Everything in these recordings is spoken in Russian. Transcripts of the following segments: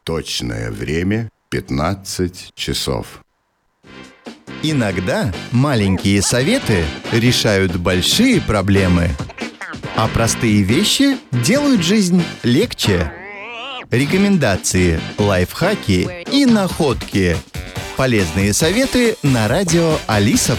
Точное время 15 часов. Иногда маленькие советы решают большие проблемы, а простые вещи делают жизнь легче. Рекомендации, лайфхаки и находки. Полезные советы на радио Алиса+.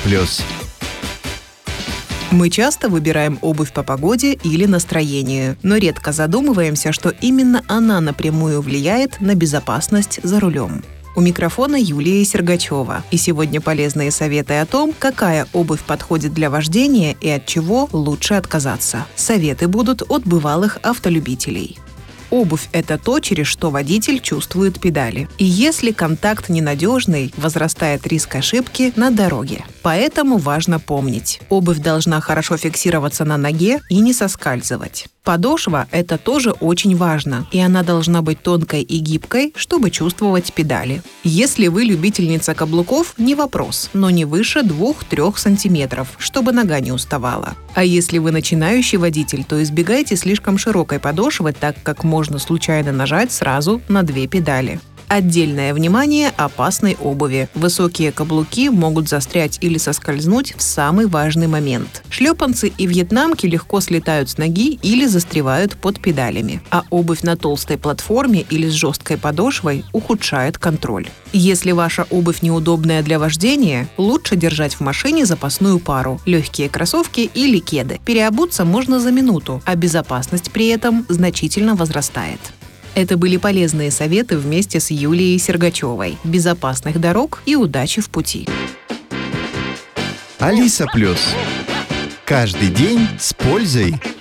Мы часто выбираем обувь по погоде или настроению, но редко задумываемся, что именно она напрямую влияет на безопасность за рулем. У микрофона Юлия Сергачева, и сегодня полезные советы о том, какая обувь подходит для вождения и от чего лучше отказаться. Советы будут от бывалых автолюбителей. Обувь – это то, через что водитель чувствует педали. И если контакт ненадежный, возрастает риск ошибки на дороге. Поэтому важно помнить – обувь должна хорошо фиксироваться на ноге и не соскальзывать. Подошва – это тоже очень важно, и она должна быть тонкой и гибкой, чтобы чувствовать педали. Если вы любительница каблуков – не вопрос, но не выше 2-3 сантиметров, чтобы нога не уставала. А если вы начинающий водитель, то избегайте слишком широкой подошвы, так как можно случайно нажать сразу на 2 педали. Отдельное внимание опасной обуви. Высокие каблуки могут застрять или соскользнуть в самый важный момент. Шлепанцы и вьетнамки легко слетают с ноги или застревают под педалями, а обувь на толстой платформе или с жесткой подошвой ухудшает контроль. Если ваша обувь неудобная для вождения, лучше держать в машине запасную пару – легкие кроссовки или кеды. Переобуться можно за минуту, а безопасность при этом значительно возрастает. Это были полезные советы вместе с Юлией Сергачевой. Безопасных дорог и удачи в пути. Алиса+. Каждый день с пользой.